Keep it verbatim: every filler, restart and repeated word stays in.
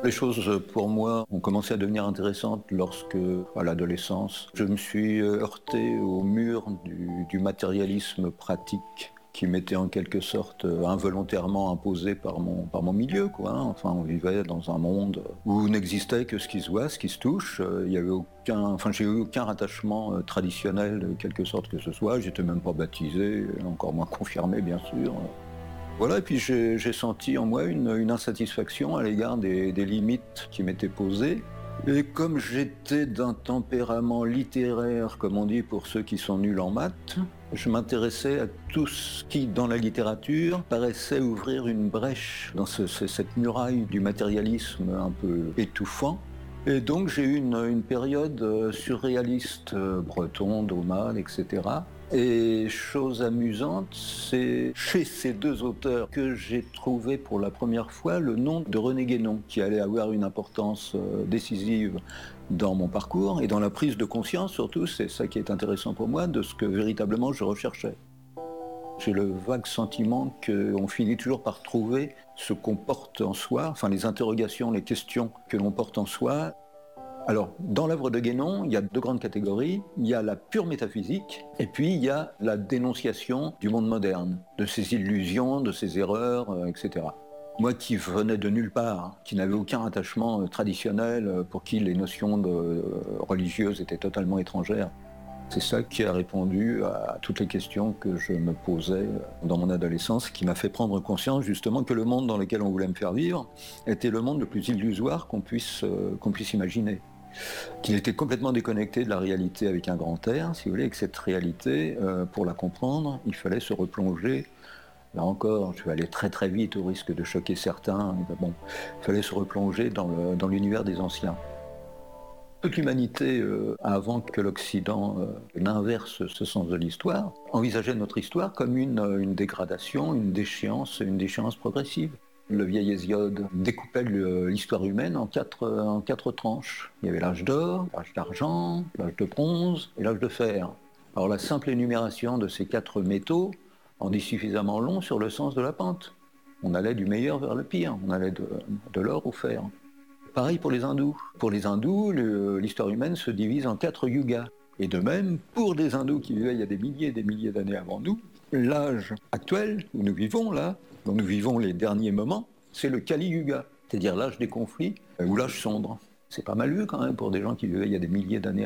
Les choses, pour moi, ont commencé à devenir intéressantes lorsque, à l'adolescence, je me suis heurté au mur du, du matérialisme pratique qui m'était en quelque sorte involontairement imposé par mon, par mon milieu, quoi. Enfin, on vivait dans un monde où n'existait que ce qui se voit, ce qui se touche. Il y avait aucun, enfin, j'ai eu aucun rattachement traditionnel de quelque sorte que ce soit. J'étais même pas baptisé, encore moins confirmé, bien sûr. Voilà, et puis j'ai, j'ai senti en moi une, une insatisfaction à l'égard des, des limites qui m'étaient posées. Et comme j'étais d'un tempérament littéraire, comme on dit pour ceux qui sont nuls en maths, je m'intéressais à tout ce qui, dans la littérature, paraissait ouvrir une brèche dans ce, ce, cette muraille du matérialisme un peu étouffant. Et donc j'ai eu une, une période surréaliste, Breton, Daumal, et cetera. Et chose amusante, c'est chez ces deux auteurs que j'ai trouvé pour la première fois le nom de René Guénon, qui allait avoir une importance décisive dans mon parcours et dans la prise de conscience, surtout, c'est ça qui est intéressant pour moi, de ce que véritablement je recherchais. J'ai le vague sentiment qu'on finit toujours par trouver ce qu'on porte en soi, enfin les interrogations, les questions que l'on porte en soi. Alors, dans l'œuvre de Guénon, il y a deux grandes catégories. Il y a la pure métaphysique, et puis il y a la dénonciation du monde moderne, de ses illusions, de ses erreurs, euh, et cetera. Moi qui venais de nulle part, qui n'avais aucun attachement euh, traditionnel, euh, pour qui les notions de, euh, religieuses étaient totalement étrangères, c'est ça qui a répondu à toutes les questions que je me posais dans mon adolescence, qui m'a fait prendre conscience justement que le monde dans lequel on voulait me faire vivre était le monde le plus illusoire qu'on puisse, euh, qu'on puisse imaginer. Qu'il était complètement déconnecté de la réalité avec un grand R, si vous voulez, et que cette réalité, euh, pour la comprendre, il fallait se replonger. Là encore, je vais aller très très vite au risque de choquer certains, mais bon, il fallait se replonger dans, le, dans l'univers des anciens. Toute l'humanité, euh, avant que l'Occident euh, n'inverse ce sens de l'histoire, envisageait notre histoire comme une, une dégradation, une déchéance, une déchéance progressive. Le vieil Hésiode découpait le, l'histoire humaine en quatre, en quatre tranches. Il y avait l'âge d'or, l'âge d'argent, l'âge de bronze et l'âge de fer. Alors la simple énumération de ces quatre métaux en dit suffisamment long sur le sens de la pente. On allait du meilleur vers le pire, on allait de, de l'or au fer. Pareil pour les hindous. Pour les hindous, le, l'histoire humaine se divise en quatre yugas. Et de même, pour des hindous qui vivaient il y a des milliers et des milliers d'années avant nous, l'âge actuel, où nous vivons là, dont nous vivons les derniers moments, c'est le Kali Yuga, c'est-à-dire l'âge des conflits ou l'âge sombre. C'est pas mal vu quand même pour des gens qui vivaient il y a des milliers d'années